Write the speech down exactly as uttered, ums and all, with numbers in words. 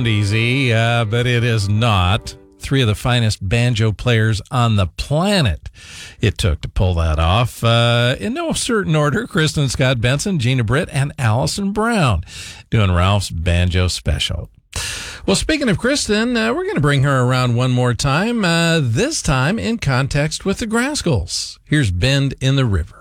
Easy, uh, but it is not. Three of the finest banjo players on the planet it took to pull that off. Uh, in no certain order, Kristen Scott Benson, Gina Britt, and Allison Brown doing Ralph's Banjo Special. Well, speaking of Kristen, uh, we're going to bring her around one more time, uh, this time in context with the Grascals. Here's Bend in the River.